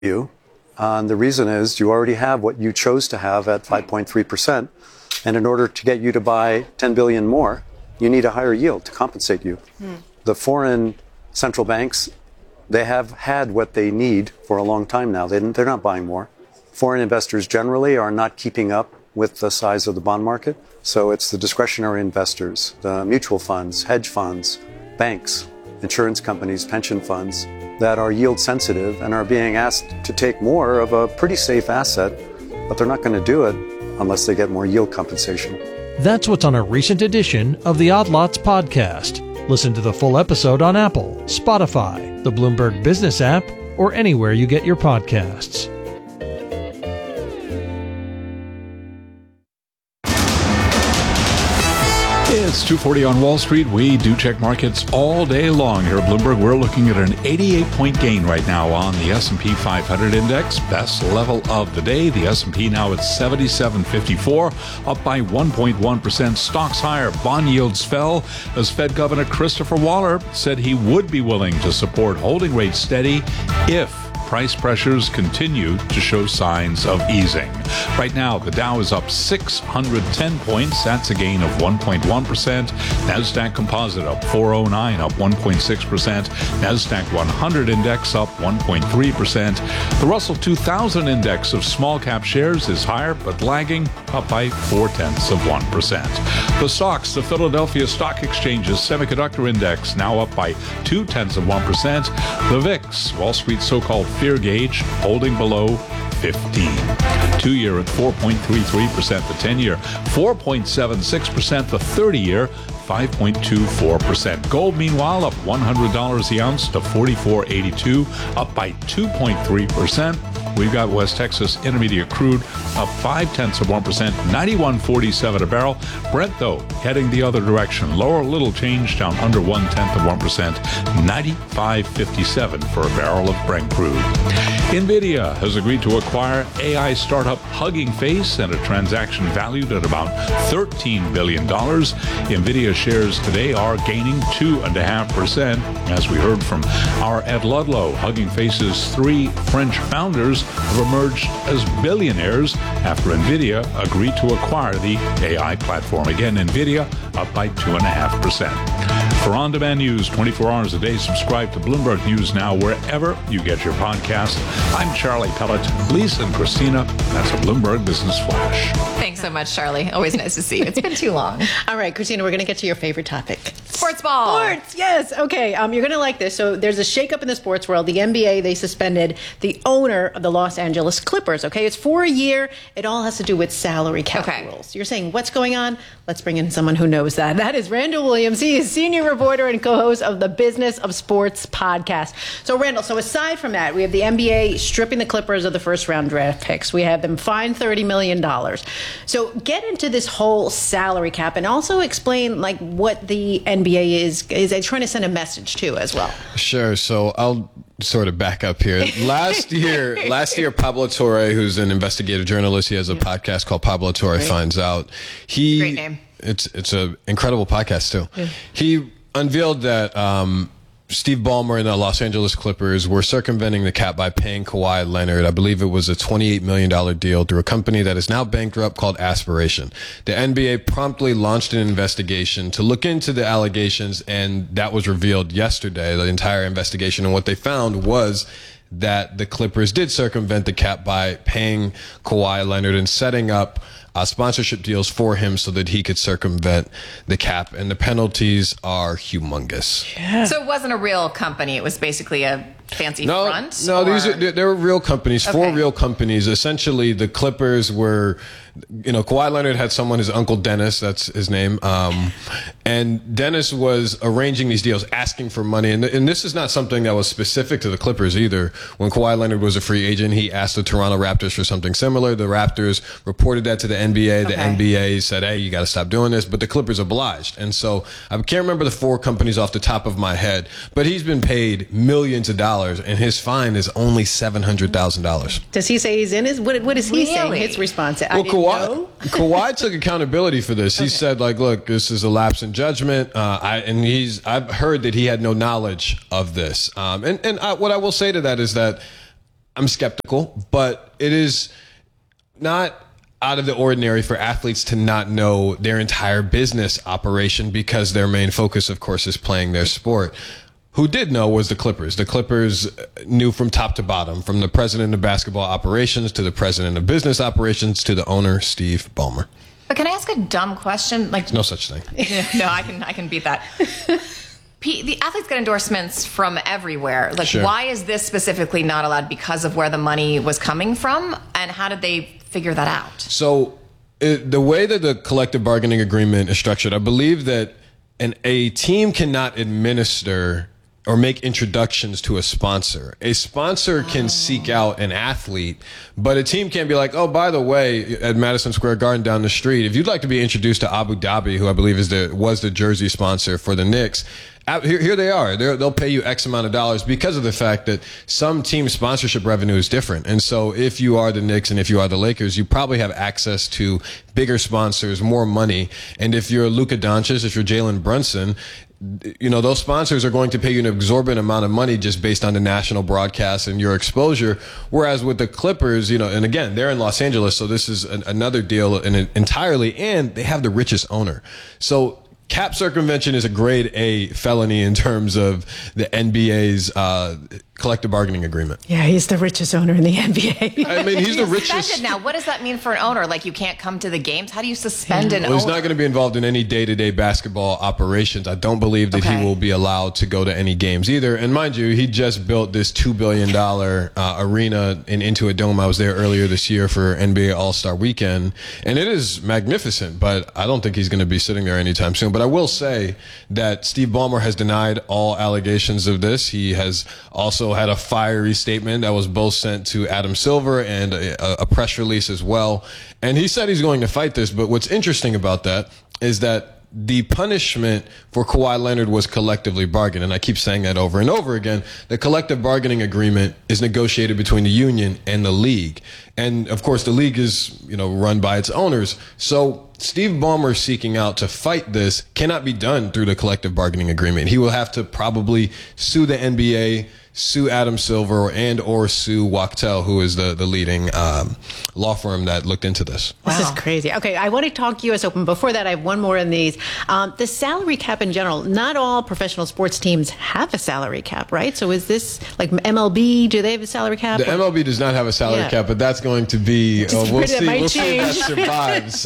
you. And the reason is you already have what you chose to have at 5.3%. And in order to get you to buy 10 billion more, you need a higher yield to compensate you. The foreign central banks, they have had what they need for a long time now. They're not buying more. Foreign investors generally are not keeping up with the size of the bond market. So it's the discretionary investors, the mutual funds, hedge funds, banks, insurance companies, pension funds that are yield sensitive and are being asked to take more of a pretty safe asset, but they're not going to do it unless they get more yield compensation. That's what's on a recent edition of the Odd Lots podcast. Listen to the full episode on Apple, Spotify, the Bloomberg Business app, or anywhere you get your podcasts. It's 2:40 on Wall Street. We do check markets all day long here at Bloomberg. We're looking at an 88-point gain right now on the S&P 500 index. Best level of the day. The S&P now at 7754, up by 1.1%. Stocks higher. Bond yields fell as Fed Governor Christopher Waller said he would be willing to support holding rates steady if price pressures continue to show signs of easing. Right now, the Dow is up 610 points. That's a gain of 1.1%. NASDAQ Composite up 409, up 1.6%. NASDAQ 100 index up 1.3%. The Russell 2000 index of small cap shares is higher, but lagging, up by 0.4%. The SOX, the Philadelphia Stock Exchange's semiconductor index, now up by 0.2%. The VIX, Wall Street's so-called fear gauge, holding below 15. 2-year at 4.33%, the 10-year 4.76%, the 30-year 5.24%. Gold, meanwhile, up $100 the ounce to $44.82, up by 2.3%. We've got West Texas Intermediate crude up 0.5%, 91.47 a barrel. Brent, though, heading the other direction. Lower, little change, down under 0.1%, 95.57 for a barrel of Brent crude. NVIDIA has agreed to acquire AI startup Hugging Face in a transaction valued at about $13 billion. NVIDIA shares today are gaining 2.5%. As we heard from our Ed Ludlow, Hugging Face's 3 French founders have emerged as billionaires after NVIDIA agreed to acquire the AI platform. Again, NVIDIA up by 2.5%. For on-demand news 24 hours a day, subscribe to Bloomberg News Now wherever you get your podcast. I'm Charlie Pellet. Lisa and Christina, that's a Bloomberg Business Flash. Thanks so much, Charlie. Always nice to see you. It's been too long. All right, Christina, we're going to get to your favorite topic. Sports ball. Sports, yes. Okay, you're going to like this. So there's a shakeup in the sports world. The NBA, they suspended the owner of the Los Angeles Clippers, okay? It's for a year. It all has to do with salary cap rules. You're saying, what's going on? Let's bring in someone who knows that. That is Randall Williams. He is senior reporter and co-host of the Business of Sports podcast. So, Randall, so aside from that, we have the NBA stripping the Clippers of the first-round draft picks. We have them fined $30 million. So get into this whole salary cap and also explain, like, what the NBA is trying to send a message to as well. Sure. So I'll sort of back up here. Last year, Pablo Torre, who's an investigative journalist, he has a podcast called Pablo Torre Finds Out. Great name. It's an incredible podcast too. Yeah. He unveiled that Steve Ballmer and the Los Angeles Clippers were circumventing the cap by paying Kawhi Leonard. I believe it was a $28 million deal through a company that is now bankrupt called Aspiration. The NBA promptly launched an investigation to look into the allegations, and that was revealed yesterday, the entire investigation. And what they found was that the Clippers did circumvent the cap by paying Kawhi Leonard and setting up sponsorship deals for him so that he could circumvent the cap, and the penalties are humongous. Yeah. So it wasn't a real company. It was basically a fancy front? No, they were real companies, 4 real companies. Essentially, the Clippers were, Kawhi Leonard had someone, his uncle Dennis, that's his name, and Dennis was arranging these deals, asking for money, and this is not something that was specific to the Clippers either. When Kawhi Leonard was a free agent, he asked the Toronto Raptors for something similar. The Raptors reported that to the NBA. The NBA said, hey, you got to stop doing this, but the Clippers obliged. And so I can't remember the 4 companies off the top of my head, but he's been paid millions of dollars, and his fine is only $700,000. Does he say he's in his? What is he saying? His response? Well, Kawhi took accountability for this. He said, look, this is a lapse in judgment. I've heard that he had no knowledge of this. And what I will say to that is that I'm skeptical, but it is not out of the ordinary for athletes to not know their entire business operation because their main focus, of course, is playing their sport. Who did know was the Clippers. The Clippers knew from top to bottom, from the president of basketball operations to the president of business operations to the owner, Steve Ballmer. But can I ask a dumb question? Like, no such thing. No, I can beat that. The athletes get endorsements from everywhere. Like, Sure. Why is this specifically not allowed? Because of where the money was coming from? And how did they figure that out? So the way that the collective bargaining agreement is structured, I believe that a team cannot administer or make introductions to a sponsor. A sponsor can seek out an athlete, but a team can't be like, oh, by the way, at Madison Square Garden down the street, if you'd like to be introduced to Abu Dhabi, who I believe was the jersey sponsor for the Knicks, here they are. They'll pay you X amount of dollars because of the fact that some team sponsorship revenue is different. And so if you are the Knicks and if you are the Lakers, you probably have access to bigger sponsors, more money. And if you're Luka Doncic, if you're Jalen Brunson, those sponsors are going to pay you an exorbitant amount of money just based on the national broadcast and your exposure. Whereas with the Clippers, and again, they're in Los Angeles, so this is another deal entirely, and they have the richest owner. So cap circumvention is a grade A felony in terms of the NBA's collective bargaining agreement. Yeah, he's the richest owner in the NBA. I mean, he's the richest. Suspended now. What does that mean for an owner? Like, you can't come to the games? How do you suspend an Well, he's owner? not going to be involved in any day-to-day basketball operations. I don't believe that he will be allowed to go to any games either. And mind you, he just built this $2 billion arena in Intuit Dome. I was there earlier this year for NBA All-Star Weekend, and it is magnificent, but I don't think he's going to be sitting there anytime soon. But I will say that Steve Ballmer has denied all allegations of this. He has also had a fiery statement that was both sent to Adam Silver and a press release as well. And he said he's going to fight this. But what's interesting about that is that the punishment for Kawhi Leonard was collectively bargained. And I keep saying that over and over again. The collective bargaining agreement is negotiated between the union and the league. And of course, the league is, run by its owners. So Steve Ballmer seeking out to fight this cannot be done through the collective bargaining agreement. He will have to probably sue the NBA, sue Adam Silver, or sue Wachtell, who is the leading law firm that looked into this. This is crazy. Okay, I want to talk U.S. Open. Before that, I have one more in these. The salary cap in general, not all professional sports teams have a salary cap, right? So is this like MLB? Do they have a salary cap? The MLB does not have a salary cap, but that's going to be, we'll see if that survives.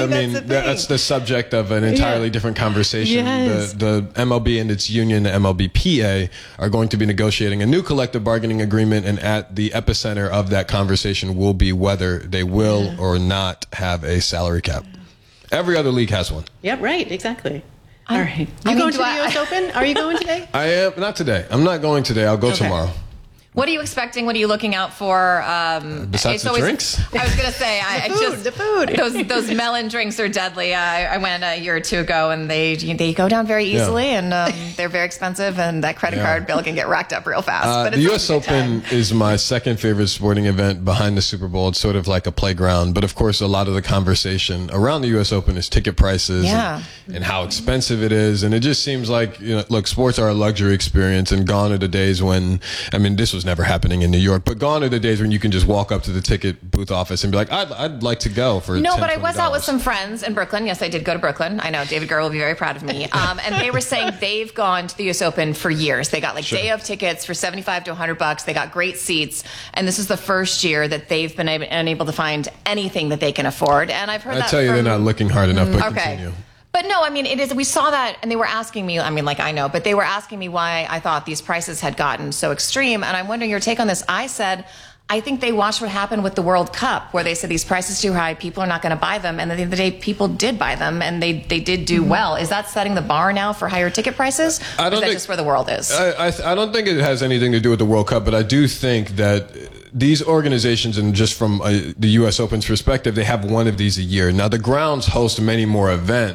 That's the subject of an entirely different conversation. Yes. The MLB and its union, the MLBPA, are going to be negotiating a new collective bargaining agreement, and at the epicenter of that conversation will be whether they will or not have a salary cap. Every other league has one. Yep, right, exactly. All right. You I mean, going to the U.S. Open? Are you going today? I am not today. I'm not going today. I'll go tomorrow. What are you expecting? What are you looking out for? Besides the drinks? I was going to say, the food. Those melon drinks are deadly. I went a year or two ago, and they go down very easily, and they're very expensive, and that credit card bill can get racked up real fast. But the U.S. Open is my second favorite sporting event behind the Super Bowl. It's sort of like a playground. But of course, a lot of the conversation around the U.S. Open is ticket prices and how expensive it is. And it just seems like, look, sports are a luxury experience, and gone are the days when, this was never happening in New York, but gone are the days when you can just walk up to the ticket booth office and be like, I'd like to go for No, $10, but I was $20. out with some friends in Brooklyn. Yes, I did go to Brooklyn. I know David Gurr will be very proud of me. And they were saying they've gone to the U.S. Open for years. They got day of tickets for $75 to $100. They got great seats, and this is the first year that they've been unable to find anything that they can afford. And I've heard that. I tell you, they're not looking hard enough. But continue. But no, it is. We saw that, and they were asking me. I know, but they were asking me why I thought these prices had gotten so extreme, and I'm wondering your take on this. I said, I think they watched what happened with the World Cup, where they said these prices too high, people are not going to buy them, and at the end of the day, people did buy them, and they did do well. Is that setting the bar now for higher ticket prices? Or is that just where the world is? I don't think it has anything to do with the World Cup, but I do think that these organizations, and just from the U.S. Open's perspective, they have one of these a year. Now, the grounds host many more events,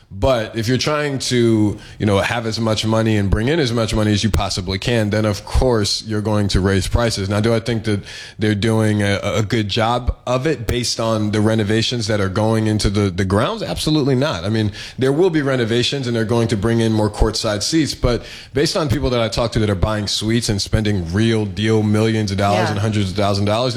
But if you're trying to, have as much money and bring in as much money as you possibly can, then of course you're going to raise prices. Now, do I think that they're doing a good job of it based on the renovations that are going into the grounds? Absolutely not. I mean, there will be renovations and they're going to bring in more courtside seats, but based on people that I talk to that are buying suites and spending real deal millions of dollars and hundreds of thousands of dollars,